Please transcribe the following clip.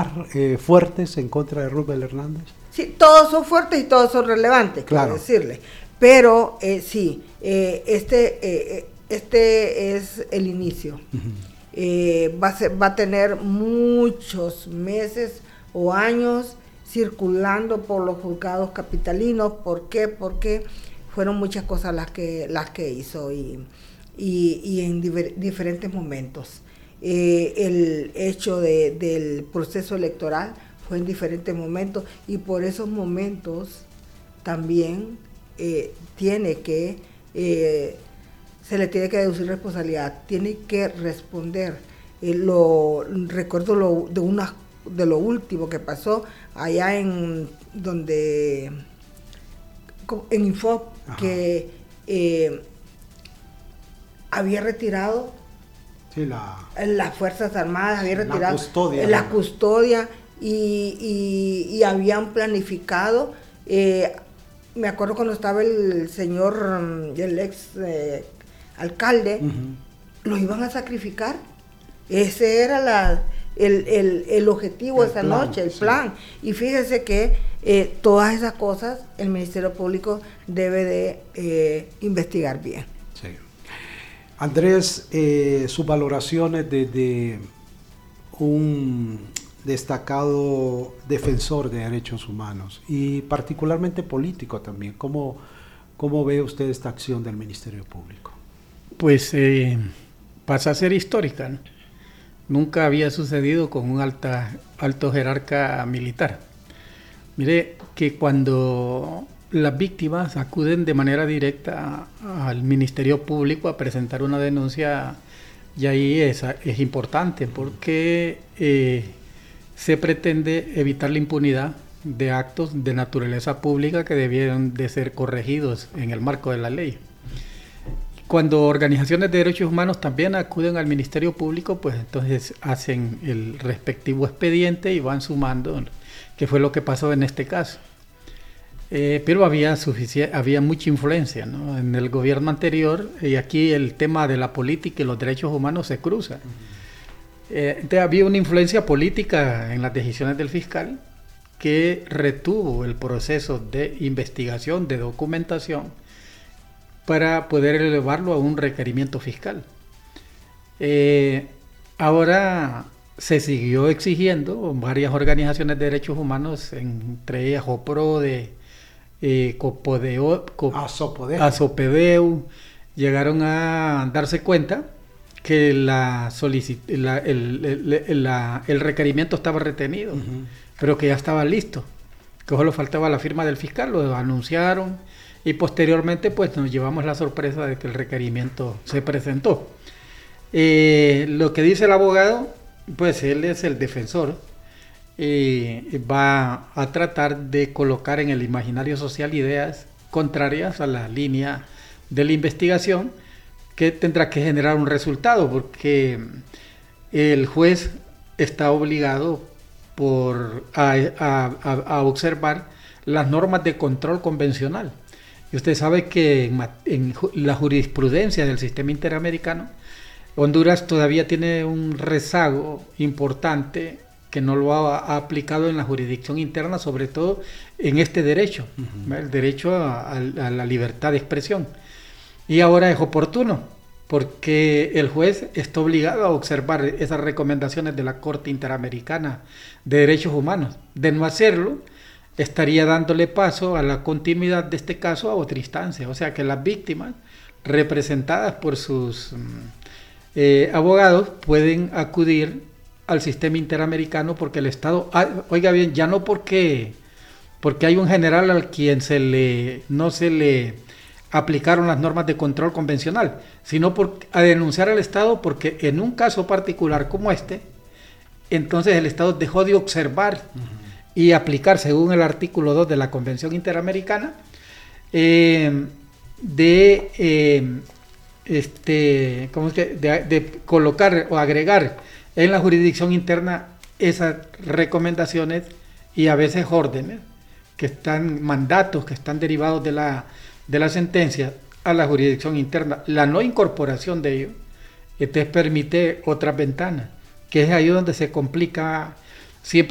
más fuertes en contra de Rubén Hernández? Sí, todos son fuertes y todos son relevantes, claro, quiero decirle. Pero sí, este es el inicio. Va a tener muchos meses o años circulando por los juzgados capitalinos. ¿Por qué? Porque fueron muchas cosas las que hizo y en diferentes momentos. El hecho del proceso electoral fue en diferentes momentos y por esos momentos también se le tiene que deducir responsabilidad, tiene que responder. Recuerdo de lo último que pasó allá en Info, que había retirado las Fuerzas Armadas, había retirado la custodia y habían planificado. Me acuerdo cuando estaba el señor, el ex alcalde, lo iban a sacrificar. Ese era el objetivo esa noche, el plan. Y fíjese que todas esas cosas el Ministerio Público debe de investigar bien. Sí. Andrés, sus valoraciones de un destacado defensor de derechos humanos y particularmente político también. ¿Cómo ve usted esta acción del Ministerio Público? Pues pasa a ser histórica, ¿no? Nunca había sucedido con un alto jerarca militar. Mire que cuando las víctimas acuden de manera directa al Ministerio Público a presentar una denuncia, y ahí es importante porque se pretende evitar la impunidad de actos de naturaleza pública que debieron de ser corregidos en el marco de la ley. Cuando organizaciones de derechos humanos también acuden al Ministerio Público, pues entonces hacen el respectivo expediente y van sumando, que fue lo que pasó en este caso. Pero había mucha influencia, ¿no? En el gobierno anterior, y aquí el tema de la política y los derechos humanos se cruzan. Entonces había una influencia política en las decisiones del fiscal que retuvo el proceso de investigación, de documentación, para poder elevarlo a un requerimiento fiscal. Ahora se siguió exigiendo varias organizaciones de derechos humanos, entre ellas JOPRODE, ASOPEDEU, llegaron a darse cuenta que el requerimiento estaba retenido, pero que ya estaba listo, que solo faltaba la firma del fiscal, lo anunciaron y posteriormente pues nos llevamos la sorpresa de que el requerimiento se presentó. Lo que dice el abogado, pues él es el defensor, va a tratar de colocar en el imaginario social ideas contrarias a la línea de la investigación, que tendrá que generar un resultado, porque el juez está obligado a observar las normas de control convencional. Y usted sabe que en la jurisprudencia del sistema interamericano, Honduras todavía tiene un rezago importante que no lo ha aplicado en la jurisdicción interna, sobre todo en este derecho, el derecho a la libertad de expresión. Y ahora es oportuno, porque el juez está obligado a observar esas recomendaciones de la Corte Interamericana de Derechos Humanos. De no hacerlo, estaría dándole paso a la continuidad de este caso a otra instancia. O sea que las víctimas, representadas por sus abogados, pueden acudir al sistema interamericano porque el Estado, oiga bien, ya no porque hay un general al quien no se le aplicaron las normas de control convencional, sino a denunciar al Estado porque en un caso particular como este, entonces el Estado dejó de observar y aplicar, según el artículo 2 de la Convención Interamericana, de colocar o agregar en la jurisdicción interna esas recomendaciones y a veces órdenes mandatos que están derivados de la sentencia a la jurisdicción interna. La no incorporación de ello entonces permite otras ventanas, que es ahí donde se complica siempre